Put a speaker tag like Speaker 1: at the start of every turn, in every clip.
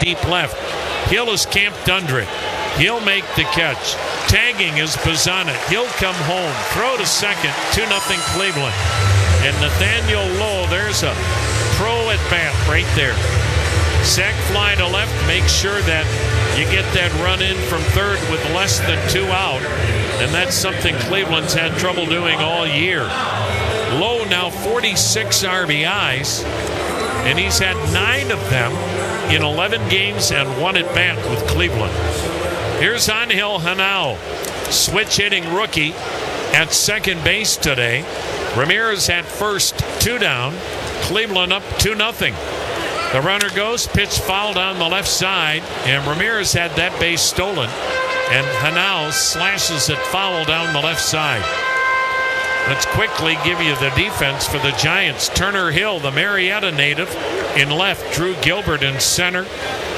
Speaker 1: deep left. Hill is camped under it. He'll make the catch. Tagging is Bazanet. He'll come home. Throw to second. 2-0 Cleveland. And Nathaniel Lowe, there's a pro at bat right there. Sac fly to left. Make sure that you get that run in from third with less than 2 out. And that's something Cleveland's had trouble doing all year. Lowe now 46 RBIs. And he's had 9 of them in 11 games and 1 at bat with Cleveland. Here's Angel Henao, switch hitting rookie at second base today. Ramirez at first, 2 down. Cleveland up 2-0. The runner goes, pitch foul down the left side, and Ramirez had that base stolen. And Henao slashes it foul down the left side. Let's quickly give you the defense for the Giants. Turner Hill, the Marietta native, in left. Drew Gilbert in center.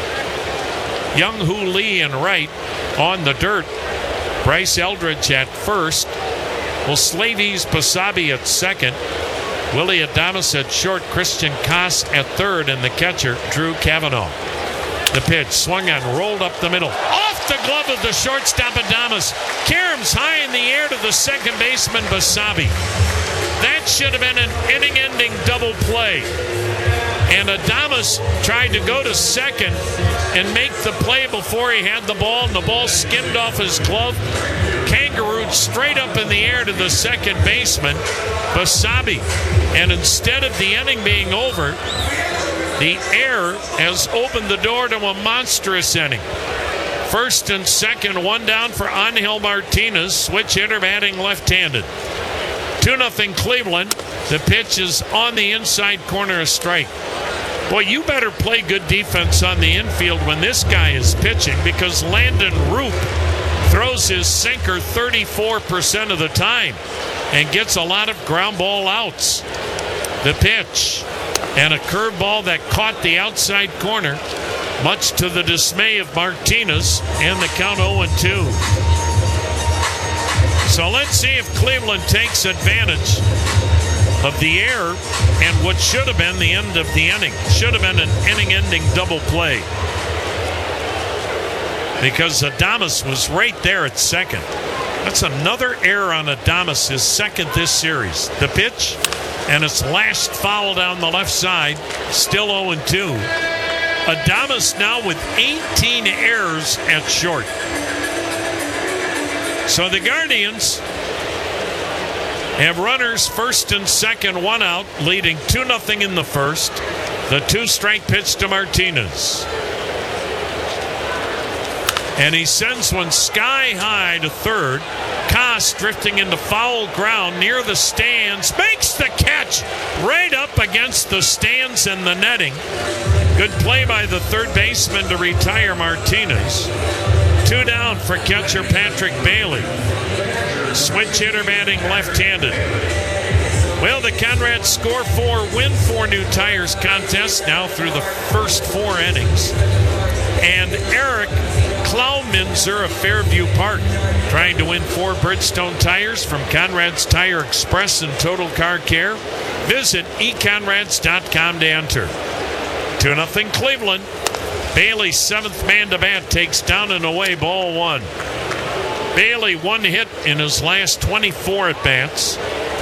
Speaker 1: Young-Hoo Lee in right. On the dirt, Bryce Eldridge at first. Slavies Basabe at second. Willie Adames at short. Christian Koss at third. And the catcher, Drew Cavanaugh. The pitch swung on, rolled up the middle. Off the glove of the shortstop Adames. Karam's high in the air to the second baseman Basabe. That should have been an inning-ending double play. And Adames tried to go to second and make the play before he had the ball, and the ball skimmed off his glove. Kangarooed straight up in the air to the second baseman, Basabe. And instead of the inning being over, the error has opened the door to a monstrous inning. First and second, 1 down for Angel Martinez, switch hitter batting left-handed. 2-0 Cleveland. The pitch is on the inside corner, a strike. Boy, you better play good defense on the infield when this guy is pitching, because Landon Roop throws his sinker 34% of the time and gets a lot of ground ball outs. The pitch and a curveball that caught the outside corner, much to the dismay of Martinez, and the count 0-2. So let's see if Cleveland takes advantage of the error and what should have been the end of the inning. Should have been an inning-ending double play, because Adames was right there at second. That's another error on Adames, his second this series. The pitch, and it's lashed foul down the left side, still 0-2. Adames now with 18 errors at short. So the Guardians have runners first and second, 1 out, leading 2-0 in the first. The 2-strike pitch to Martinez. And he sends one sky high to third. Koss drifting into foul ground near the stands. Makes the catch right up against the stands and the netting. Good play by the third baseman to retire Martinez. 2 down for catcher Patrick Bailey. Switch hitter batting left-handed. Well, the Conrads Score 4, Win 4 New Tires contest now through the first 4 innings. And Eric Klauminzer of Fairview Park trying to win 4 Bridgestone tires from Conrad's Tire Express and Total Car Care. Visit econrads.com to enter. 2-0 Cleveland. Bailey, 7th man to bat, takes down and away, ball 1. Bailey 1 hit in his last 24 at bats.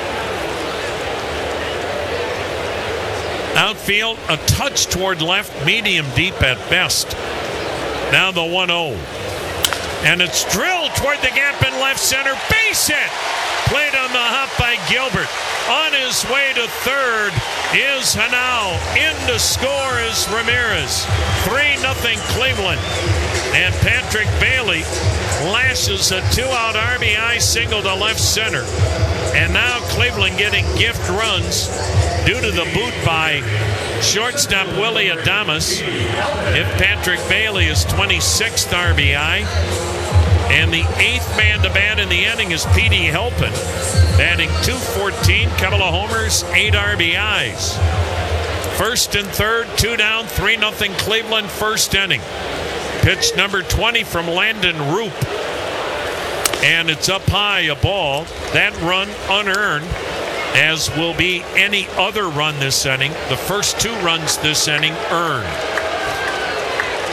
Speaker 1: Outfield, a touch toward left, medium deep at best. Now the 1-0. And it's drilled toward the gap in left center. Base hit! Played on the hop by Gilbert. On his way to third is Henao. In to score is Ramirez. 3-0 Cleveland. And Patrick Bailey lashes a 2-out RBI single to left center. And now Cleveland getting gift runs due to the boot by shortstop Willie Adames. If Patrick Bailey is 26th RBI. And the 8th man to bat in the inning is Petey Helpin, batting .214, couple of homers, 8 RBIs. First and third, 2 down, 3-0 Cleveland, first inning. Pitch number 20 from Landon Roop. And it's up high, a ball. That run unearned, as will be any other run this inning. The first 2 runs this inning earned.